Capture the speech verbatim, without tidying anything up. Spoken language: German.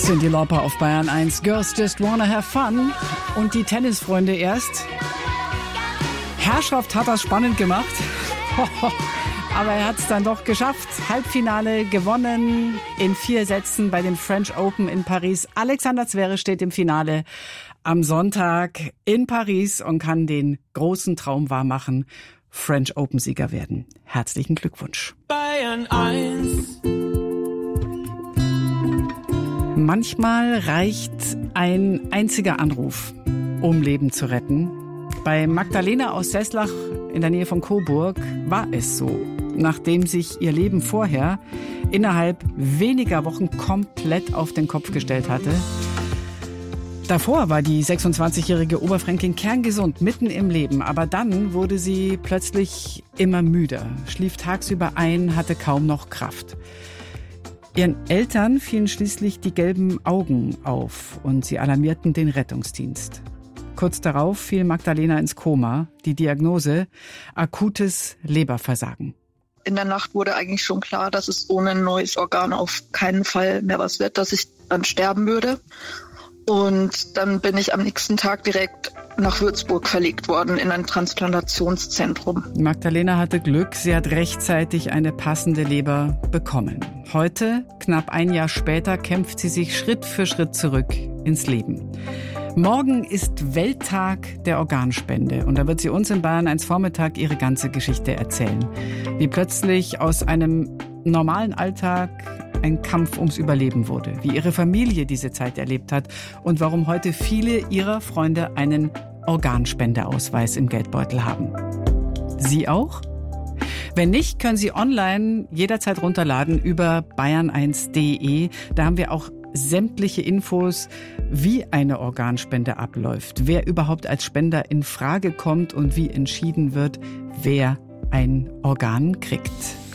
Cyndi Lauper auf Bayern eins. Girls just wanna have fun. Und die Tennisfreunde erst. Herrschaft hat das spannend gemacht. Aber er hat es dann doch geschafft. Halbfinale gewonnen in vier Sätzen bei den French Open in Paris. Alexander Zverev steht im Finale am Sonntag in Paris und kann den großen Traum wahrmachen, French Open-Sieger werden. Herzlichen Glückwunsch. Bayern eins. Manchmal reicht ein einziger Anruf, um Leben zu retten. Bei Magdalena aus Seslach in der Nähe von Coburg war es so. Nachdem sich ihr Leben vorher innerhalb weniger Wochen komplett auf den Kopf gestellt hatte. Davor war die sechsundzwanzigjährige Oberfränkin kerngesund, mitten im Leben. Aber dann wurde sie plötzlich immer müder, schlief tagsüber ein, hatte kaum noch Kraft. Ihren Eltern fielen schließlich die gelben Augen auf und sie alarmierten den Rettungsdienst. Kurz darauf fiel Magdalena ins Koma. Die Diagnose: akutes Leberversagen. In der Nacht wurde eigentlich schon klar, dass es ohne ein neues Organ auf keinen Fall mehr was wird, dass ich dann sterben würde. Und dann bin ich am nächsten Tag direkt nach Würzburg verlegt worden in ein Transplantationszentrum. Magdalena hatte Glück, sie hat rechtzeitig eine passende Leber bekommen. Heute, knapp ein Jahr später, kämpft sie sich Schritt für Schritt zurück ins Leben. Morgen ist Welttag der Organspende und da wird sie uns in Bayern eins Vormittag ihre ganze Geschichte erzählen. Wie plötzlich aus einem normalen Alltag ein Kampf ums Überleben wurde, wie ihre Familie diese Zeit erlebt hat und warum heute viele ihrer Freunde einen Organspendeausweis im Geldbeutel haben. Sie auch? Wenn nicht, können Sie online jederzeit runterladen über bayern eins punkt de. Da haben wir auch sämtliche Infos, wie eine Organspende abläuft, wer überhaupt als Spender in Frage kommt und wie entschieden wird, wer ein Organ kriegt.